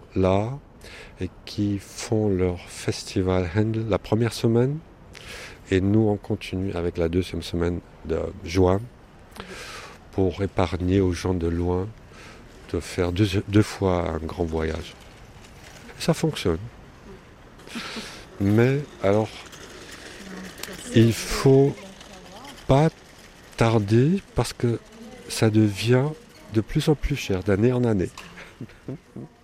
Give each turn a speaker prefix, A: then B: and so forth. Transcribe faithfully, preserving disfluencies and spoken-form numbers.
A: là et qui font leur festival Handel la première semaine. Et nous, on continue avec la deuxième semaine de juin pour épargner aux gens de loin de faire deux, deux fois un grand voyage. Et ça fonctionne. Mais alors, il faut pas tarder parce que ça devient de plus en plus cher d'année en année.